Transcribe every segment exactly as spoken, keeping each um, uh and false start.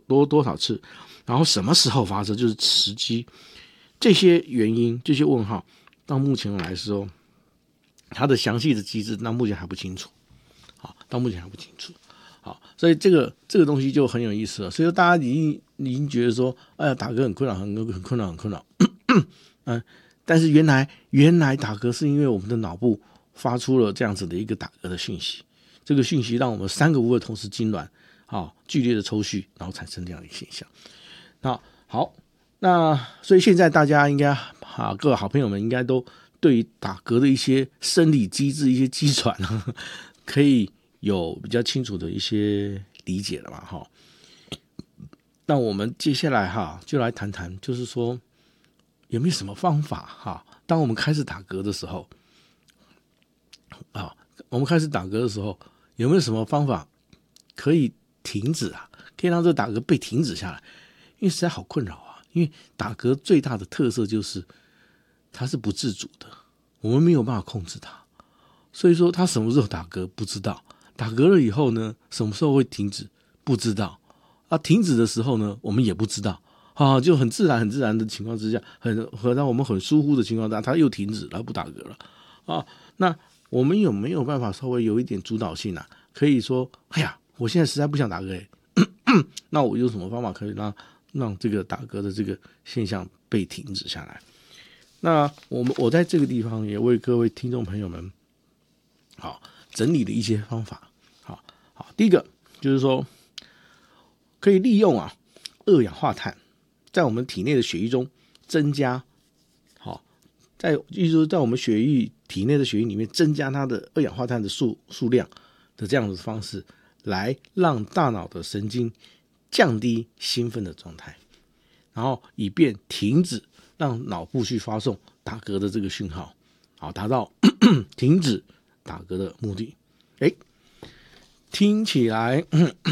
多多少次，然后什么时候发生，就是时机，这些原因这些问号到目前来说，它的详细的机制到目前还不清楚，好，到目前还不清楚。好，所以这个这个东西就很有意思了。所以说大家已经已经觉得说，哎呀，打嗝很困扰，很很困扰，很困扰。嗯，但是原来原来打嗝是因为我们的脑部发出了这样子的一个打嗝的讯息，这个讯息让我们三个部位同时痉挛，好，剧烈的抽搐，然后产生这样的一个现象。那好，那所以现在大家应该啊，各位好朋友们应该都对于打嗝的一些生理机制、一些机转，可以有比较清楚的一些理解了嘛，哈。那我们接下来哈就来谈谈，就是说有没有什么方法哈？当我们开始打嗝的时候，啊，我们开始打嗝的时候，有没有什么方法可以停止啊？可以让这个打嗝被停止下来？因为实在好困扰啊！因为打嗝最大的特色就是它是不自主的，我们没有办法控制它，所以说它什么时候打嗝不知道。打嗝了以后呢，什么时候会停止？不知道啊。停止的时候呢，我们也不知道啊，就很自然、很自然的情况之下，很很让我们很疏忽的情况之下，它又停止了，不打嗝了啊。那我们有没有办法稍微有一点主导性啊？可以说，哎呀，我现在实在不想打嗝、欸，那我有什么方法可以让让这个打嗝的这个现象被停止下来？那我们我在这个地方也为各位听众朋友们，好。整理的一些方法，好好，第一个就是说，可以利用啊二氧化碳在我们体内的血液中增加，好，在就是说在我们血液体内的血液里面增加它的二氧化碳的数数量的这样的方式，来让大脑的神经降低兴奋的状态，然后以便停止让脑部去发送打嗝的这个讯号，好，达到停止打嗝的目的。哎，听起来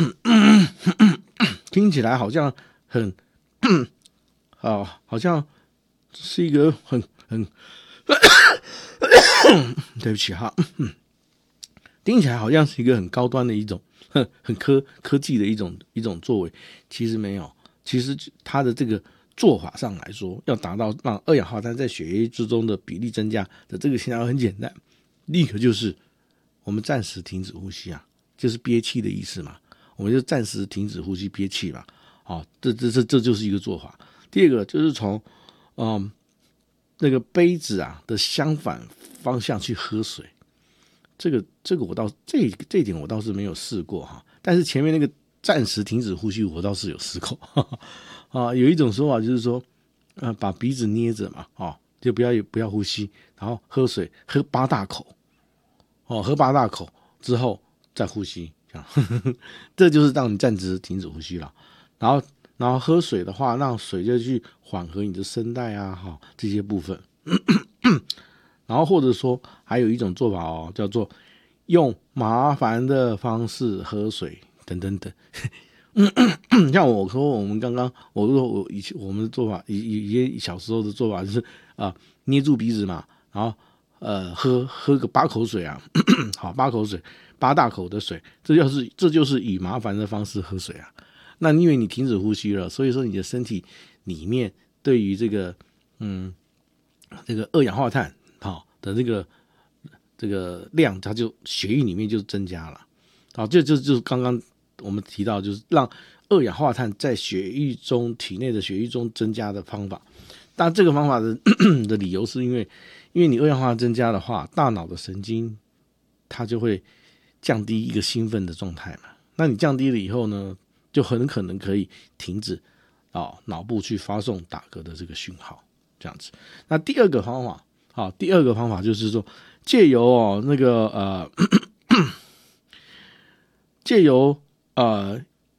听起来好像很啊，好像是一个很很对不起哈，听起来好像是一个很高端的一种很科科技的一种一种作为，其实没有，其实它的这个做法上来说，要达到让二氧化碳在血液之中的比例增加的这个现象很简单，立刻就是我们暂时停止呼吸啊，就是憋气的意思嘛，我们就暂时停止呼吸憋气嘛，好，这这这这就是一个做法。第二个就是从嗯那个杯子啊的相反方向去喝水，这个这个我倒这这一点我倒是没有试过哈，但是前面那个暂时停止呼吸我倒是有试过哈哈啊，有一种说法就是说，呃，把鼻子捏着嘛，哦，就不要不要呼吸，然后喝水喝八大口，哦，喝八大口之后再呼吸，这样呵呵，这就是让你暂时停止呼吸了。然后然后喝水的话，让水就去缓和你的声带啊，哈、哦、这些部分。然后或者说还有一种做法哦，叫做用麻烦的方式喝水等等等。像我说我们刚刚我说我以前我们的做法，以以小时候的做法就是啊、呃、捏住鼻子嘛，然后呃喝喝个八口水啊，好八口水八大口的水，这就是这就是以麻烦的方式喝水啊。那因为你停止呼吸了，所以说你的身体里面对于这个嗯这个二氧化碳好的这个这个量，它就血液里面就增加了。好，这就就是刚刚我们提到，就是让二氧化碳在血液中体内的血液中增加的方法。但这个方法的的理由是因为，因为你二氧化碳增加的话，大脑的神经它就会降低一个兴奋的状态嘛。那你降低了以后呢，就很可能可以停止啊脑部去发送打嗝的这个讯号，这样子。那第二个方法，好，第二个方法就是说，借由哦那个呃，借由呃，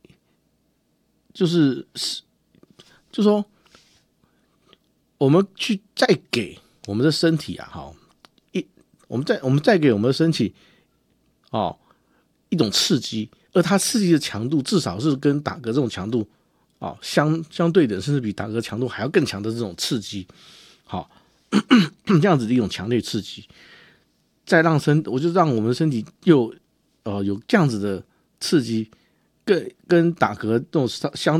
就是就说我们去再给我们的身体啊，哈，一我们再我们再给我们的身体哦一种刺激，而它刺激的强度至少是跟打嗝这种强度哦相相对的，甚至比打嗝强度还要更强的这种刺激，好，这样子的一种强烈刺激，再让身我就让我们的身体又呃有这样子的刺激，跟跟打嗝这种相